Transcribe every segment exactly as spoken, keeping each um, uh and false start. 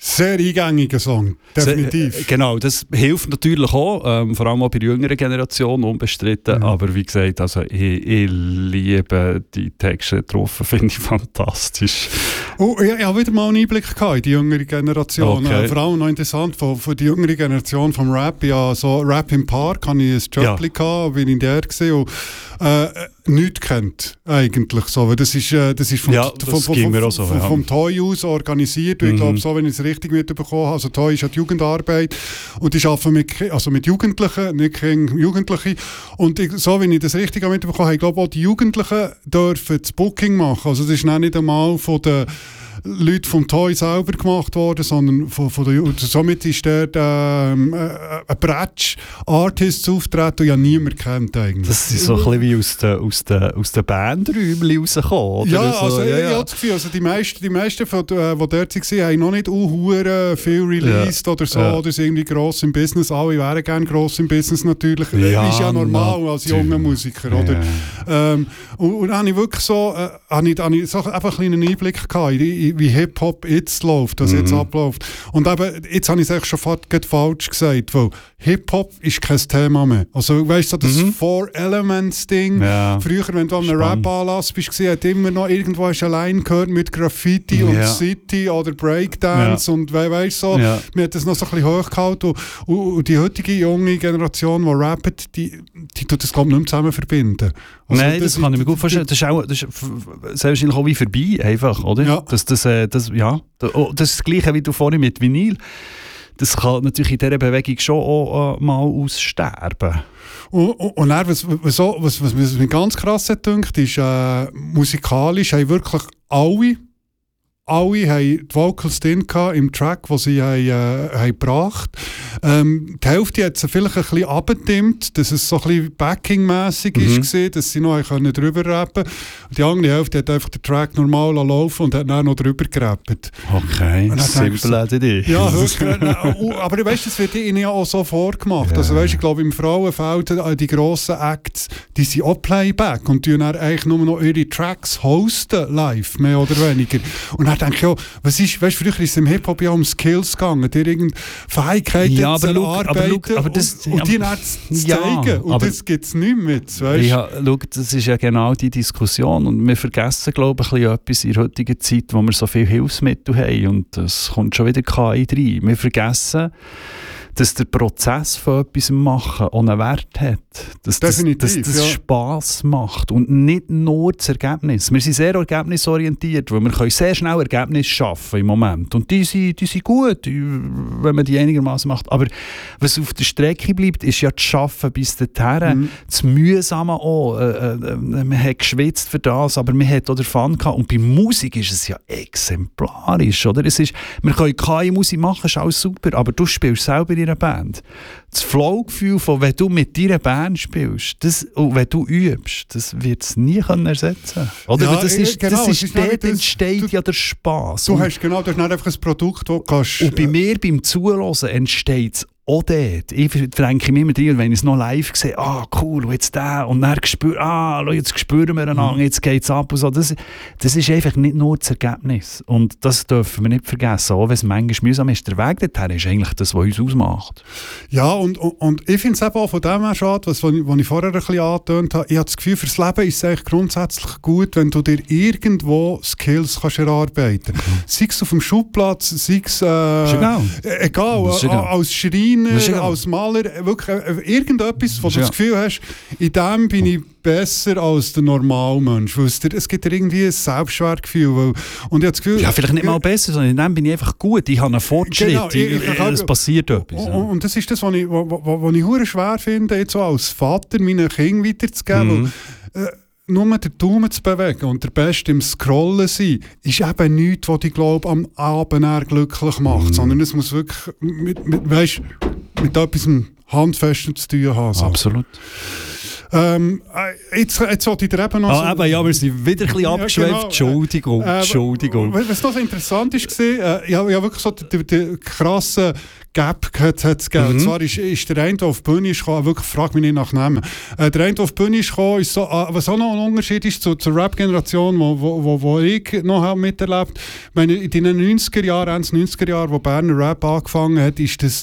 Sehr eingängiger Song, definitiv. Sehr, genau, das hilft natürlich auch, ähm, vor allem auch bei der jüngeren Generation, unbestritten. Mhm. Aber wie gesagt, also ich, ich liebe die Texte drauf, finde ich fantastisch. Oh, ich, ich habe wieder mal einen Einblick gehabt in die jüngere Generation. Okay. Äh, vor allem noch interessant, von, von der jüngeren Generation vom Rap. Ja, so Rap im Park hatte ich ein Jobli ja. gehabt, bin in der gesehen und äh, nichts kennt eigentlich so. Weil das ist, äh, das ist vom, ja, das vom, vom, vom, so, vom, ja. vom Toy aus organisiert. Mhm. Ich glaube, so, wenn ich es richtig mitbekommen habe, also Toy ist ja die Jugendarbeit und ich arbeite mit, also mit Jugendlichen, nicht Jugendliche. Und ich, so, wenn ich das richtig mitbekommen habe, ich glaube auch die Jugendlichen dürfen das Booking machen. Also das ist nicht einmal von den Leute vom Toy selber gemacht worden, sondern von, von der, somit ist dort ähm, äh, ein Bratsch-Artist auftreten, den ja niemand kennt eigentlich. Das ist so ein bisschen wie aus den aus der, aus der Bandräumen rausgekommen, ja, so. also ja, ich ja. habe das Gefühl, also die meisten, die meisten von, äh, die dort waren, haben noch nicht uh, viel released ja. oder so, ja. oder sind irgendwie gross im Business. Alle wären gerne gross im Business natürlich. Ja, ist ja normal als junger Musiker, oder? Ja. Ähm, und, und dann habe ich wirklich so, äh, habe ich, habe ich so einfach einen kleinen Einblick gehabt, wie, wie Hip-Hop jetzt läuft, was mhm. jetzt abläuft. Und eben, jetzt habe ich es schon fast falsch gesagt, weil Hip-Hop ist kein Thema mehr. Also weißt du, so das mhm. Four-Elements-Ding, ja. früher, wenn du an einem Rap-Anlass bist, hat immer noch irgendwo hast du allein gehört mit Graffiti ja. und City oder Breakdance ja. und we weißt so, ja. man hat das noch so ein bisschen hochgehalten und, und, und die heutige junge Generation, die rappt, die, die tut das glaube ich nicht mehr zusammen verbinden. Also, Nein, das, das kann ich mir gut vorstellen. Das ist auch das ist sehr wahrscheinlich auch wie vorbei, einfach, oder? Ja. Das, das, äh, das, ja. das, oh, das ist das Gleiche wie du vorhin mit Vinyl. Das kann natürlich in dieser Bewegung schon auch äh, mal aussterben. Und, und, und dann, was, was, was, was, was mir ganz krass hat gedacht, ist, äh, musikalisch haben wirklich alle, alle haben die Vocals drin gehabt im Track, den sie haben, äh, haben gebracht haben. Ähm, die Hälfte hat sie vielleicht ein bisschen abgedimmt, dass es so ein bisschen Backing-mässig mhm. war, dass sie noch können drüber rappen konnten. Die andere Hälfte hat einfach den Track normal laufen und hat dann noch drüber gerappt. Okay, simple Idee. Ja, aber du weißt, das wird ihnen ja auch so vorgemacht. Ja. Also weißt, ich glaube, im Frauenfeld, die grossen Acts, die sind auch Playback und die dann eigentlich nur noch ihre Tracks hosten, live, mehr oder weniger. Und dann denke ich auch, was ist, weißt, früher ist es im Hip-Hop ja um Skills gegangen, dir irgendeine Fähigkeiten ja, zu erarbeiten aber das, und, und die dann zu zeigen. Ja, und das gibt es nicht mehr. Weißt? Ja, schau, das ist ja genau die Diskussion und wir vergessen, glaube ich, etwas in der heutigen Zeit, wo wir so viele Hilfsmittel haben und es kommt schon wieder K I rein. Wir vergessen, dass der Prozess von etwas machen auch einen Wert hat. Dass Definitiv, das, dass das ja. Spass macht und nicht nur das Ergebnis. Wir sind sehr ergebnisorientiert, weil wir können sehr schnell Ergebnisse schaffen im Moment. Und die sind, die sind gut, wenn man die einigermaßen macht. Aber was auf der Strecke bleibt, ist ja das Schaffen bis dahin. Mhm. Das Mühsame auch. Äh, äh, man hat geschwitzt für das, aber man hat auch den Fun gehabt. Und bei Musik ist es ja exemplarisch. Oder? Es ist, wir können keine Musik machen, ist alles super, aber du spielst selber in einer Band. Das Flow-Gefühl von, wenn du mit deiner Band spielst, das, und wenn du übst, das wird es nie können ersetzen. Oder? Ja, das ist, genau, das ist, ist dort das, entsteht du, ja der Spass. Du hast genau, das ist nicht einfach ein Produkt, das du kannst... Und bei mir, beim Zuhören, entsteht es auch dort. Ich denke mir immer drin, wenn ich es noch live sehe, ah, cool, jetzt der, und dann spüre, ah, jetzt spüren wir einander, mhm. jetzt geht es ab und so. Das, das ist einfach nicht nur das Ergebnis. Und das dürfen wir nicht vergessen, auch wenn es manchmal mühsam ist. Der Weg dorthin ist eigentlich das, was uns ausmacht. Ja, und, und, und ich finde es eben auch von dem her schade, was, was, ich, was ich vorher ein bisschen angetönt habe. Ich habe das Gefühl, fürs Leben ist es eigentlich grundsätzlich gut, wenn du dir irgendwo Skills kannst erarbeiten kannst. Mhm. Sei es auf dem Schulplatz, sei es... Äh, egal. Egal, egal. Als Schreiner, als Maler, wirklich irgendetwas, wo du das Gefühl hast, in dem bin ich besser als der Normalmensch. Es gibt dir irgendwie ein Selbstwertgefühl. Weil, und ich habe das Gefühl, ja, vielleicht nicht mal besser, sondern in dem bin ich einfach gut. Ich habe einen Fortschritt. Genau, ich, ich, ich, es passiert etwas. Und, und das ist das, was ich, was, was ich hure schwer finde, jetzt so als Vater meinen Kindern weiterzugeben. Mhm. Weil, äh, nur den Daumen zu bewegen und der Beste im Scrollen sein, ist eben nichts, was ich glaube, am Abend eher glücklich macht. Mm. Sondern es muss wirklich mit, mit, weißt, mit etwas Handfestem zu tun haben. So. Absolut. Ähm, jetzt, jetzt wollte ich dir eben noch... Ah, so, eben, ja, wir sind wieder ein bisschen ja, abgeschweift. Genau. Entschuldigung, äh, Entschuldigung. Was noch so interessant war, äh, ja, ja wirklich so die, die krasse Gap hat es gegeben. Mhm. Und zwar ist, ist der eine, der auf die Bühne ist gekommen, wirklich, frag mich nicht nach Namen. Äh, der eine, der auf die Bühne ist gekommen, ist so, äh, was auch noch ein Unterschied ist zu, zur Rap-Generation, wo, wo, wo, wo ich noch habe miterlebt. Ich meine, in den neunziger Jahren, Ende neunziger Jahre, wo Berner Rap angefangen hat, ist das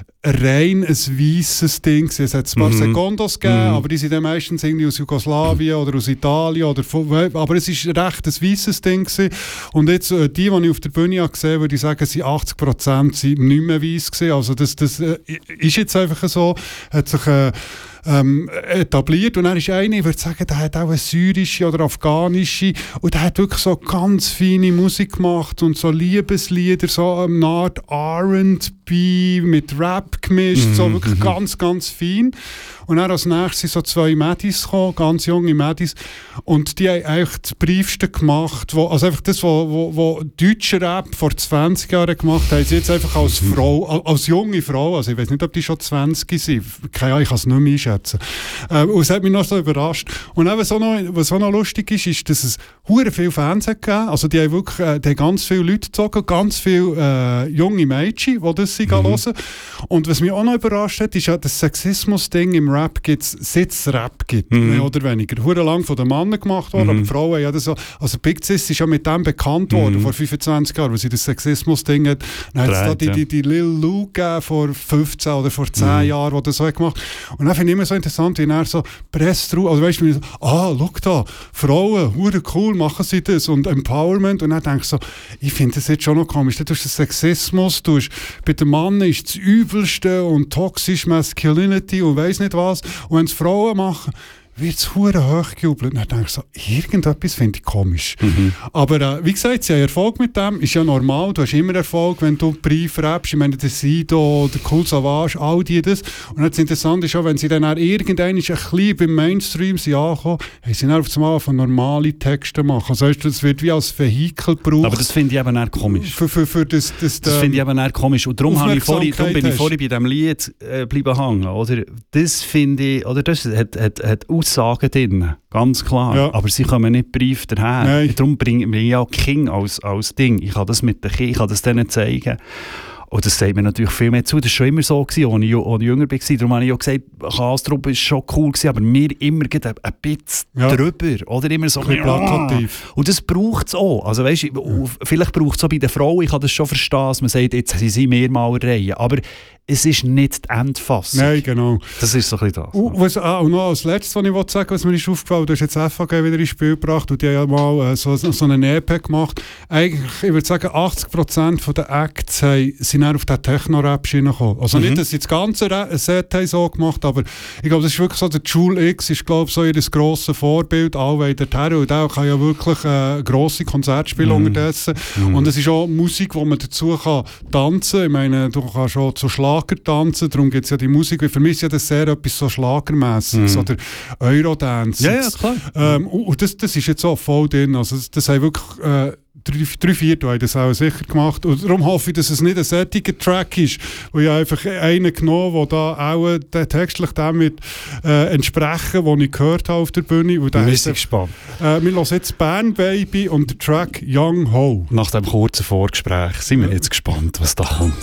rein ein weisses Ding. Es hat ein paar mhm. Secondos gegeben, mhm. aber die sind dann meistens irgendwie aus Jugoslawien oder aus Italien. Oder von, aber es war recht ein weisses Ding gewesen. Und jetzt, die, die ich auf der Bühne habe gesehen habe, würde ich sagen, sind achtzig Prozent sind nicht mehr weiss gewesen. Also das, das äh, ist jetzt einfach so, hat sich äh, ähm, etabliert. Und dann ist einer, ich würde sagen, der hat auch eine syrische oder afghanische, und der hat wirklich so ganz feine Musik gemacht und so Liebeslieder, so eine Art R and B mit Rap gemischt, mhm. so wirklich ganz, ganz fein. Und dann als nächstes sind so zwei Mädis gekommen, ganz junge Mädis, und die haben eigentlich das Briefste gemacht, wo, also einfach das, was wo, wo deutsche Rap vor zwanzig Jahren gemacht haben, sie jetzt einfach als Frau, als junge Frau, also ich weiß nicht, ob die schon zwanzig sind, keine Ahnung, ich kann es nicht mehr einschätzen. Ähm, und es hat mich noch so überrascht. Und eben so noch, was auch noch lustig ist, ist, dass es hure viele Fans hat gegeben, also die haben wirklich, äh, die haben ganz viele Leute gezogen, ganz viele äh, junge Mädchen, die das sie mhm. hören. Und was mich auch noch überrascht hat, ist ja das Sexismus-Ding im Rap gibt's, seit es Rap gibt, mhm. mehr oder weniger. Hure lang von den Männern gemacht worden, mhm. aber die Frauen ja das so, also Big Sis ist ja mit dem bekannt worden, mhm. vor fünfundzwanzig Jahren, wo sie das Sexismus-Ding hat. Dann hat es da die, die, die Lil Lou gegeben, vor fünfzehn oder vor zehn mhm. Jahren, die das so hat gemacht. Und dann finde ich immer so interessant, wie er so presst drauf, also weißt du, so, ah, schau da, Frauen, hure cool, machen sie das und Empowerment. Und dann denke ich so, ich finde das jetzt schon noch komisch. Du hast den Sexismus, du hast, bei den Männern ist das Übelste und toxisch Masculinity und weiss nicht was. Und wenn es Frauen machen, wird es hure hochgejubelt. Und dann denke ich so, irgendetwas finde ich komisch. Mhm. Aber äh, wie gesagt, sie haben Erfolg mit dem, ist ja normal. Du hast immer Erfolg, wenn du Brief rappst. Ich meine, der Sido, der Cool Savage, all die das. Und das Interessante ist auch, wenn sie dann auch irgendwann ein bisschen beim Mainstream sind angekommen, haben sie dann auf einmal von normale Texte machen. Also das wird wie als Vehikel gebraucht. Aber das finde ich eben eher komisch. Für, für, für das, das, das finde ich eben eher komisch. Und darum, ich vorhin, darum bin ich vorhin bei diesem Lied äh, bleiben hängen. Oder? Das finde ich, oder das hat, hat, hat Aussagen drin, ganz klar. Ja. Aber sie kommen nicht Brief daher. Nein. Darum bringe ich ja auch King als, als Ding. Ich kann das mit den Kindern, ich kann das denen zeigen. Und das sagt mir natürlich viel mehr zu. Das war schon immer so, als ich, als ich jünger war. Darum habe ich auch gesagt, Kastrup war schon cool gewesen, aber mir immer ein, ein bisschen ja. drüber. Oder immer so ein bisschen plakativ. Und das braucht es auch. Also, weißt, ja. Vielleicht braucht es auch bei den Frauen, ich kann das schon verstehen, dass man sagt, jetzt sind sie mehr Malereien. Aber es ist nicht die Endfassung. Nein, genau. Das ist so ein bisschen das. Und, was, ah, und noch als letztes, was ich sagen wollte, was mir ist aufgefallen, du hast jetzt F A G wieder ins Spiel gebracht und die haben ja mal äh, so, so eine E P gemacht. Eigentlich, ich würde sagen, achtzig Prozent der Acts haben, sind dann auf den Techno-Rap gekommen. Also mhm. nicht, dass sie das ganze Set haben so gemacht, aber ich glaube, das ist wirklich so, der Jule X ist, glaube ich, so ihr grosses Vorbild, allweil dorthin, und der kann ja wirklich äh, grosse Konzerte spielen mhm. unterdessen. Mhm. Und es ist auch Musik, wo man dazu kann tanzen kann. Ich meine, du kannst schon zu Schlager tanzen, darum gibt es ja die Musik, weil für mich ist ja das sehr etwas so Schlagermässiges, mm. oder Eurodance. Ja, ja, klar. Ähm, und und das, das ist jetzt auch voll drin, also das, das haben wirklich äh, drei, drei Viertel haben das auch sicher gemacht, und darum hoffe ich, dass es nicht ein solcher Track ist, wo ich einfach einen genommen, der da auch der textlich damit äh, entsprechen, den ich gehört habe auf der Bühne. Wir sind gespannt. Äh, wir hören jetzt Bern Baby und der Track Young Ho. Nach dem kurzen Vorgespräch sind wir jetzt gespannt, was da kommt.